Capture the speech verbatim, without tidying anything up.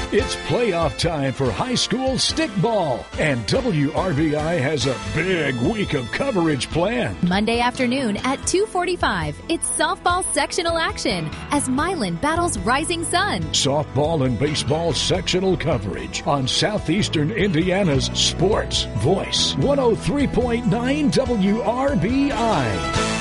It's playoff time for high school stickball, and W R B I has a big week of coverage planned. Monday afternoon at two forty-five, it's softball sectional action as Milan battles Rising Sun. Softball and baseball sectional coverage on Southeastern Indiana's Sports Voice, one oh three point nine W R B I.